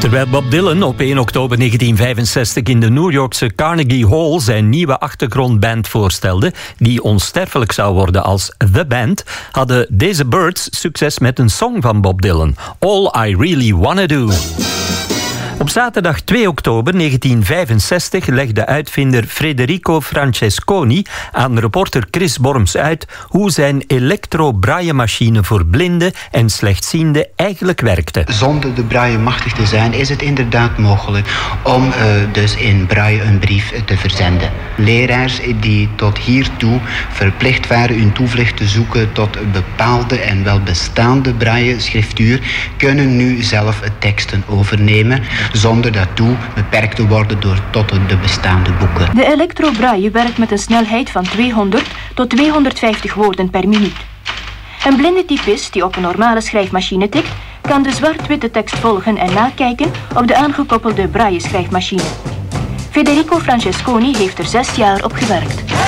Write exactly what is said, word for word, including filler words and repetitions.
Terwijl Bob Dylan op één oktober negentien vijfenzestig in de New Yorkse Carnegie Hall zijn nieuwe achtergrondband voorstelde, die onsterfelijk zou worden als The Band, hadden deze Birds succes met een song van Bob Dylan, All I Really Wanna Do. Op zaterdag twee oktober negentien vijfenzestig legde uitvinder Federico Francesconi aan reporter Chris Borms uit hoe zijn elektro-braille-machine voor blinden en slechtzienden eigenlijk werkte. Zonder de braille machtig te zijn is het inderdaad mogelijk om uh, dus in braille een brief te verzenden. Leraars die tot hiertoe verplicht waren hun toevlucht te zoeken tot een bepaalde en wel bestaande braille-schriftuur kunnen nu zelf teksten overnemen, zonder daartoe beperkt te worden door tot de bestaande boeken. De elektro-braille werkt met een snelheid van tweehonderd tot tweehonderdvijftig woorden per minuut. Een blinde typist die op een normale schrijfmachine tikt, kan de zwart-witte tekst volgen en nakijken op de aangekoppelde braille-schrijfmachine. Federico Francesconi heeft er zes jaar op gewerkt.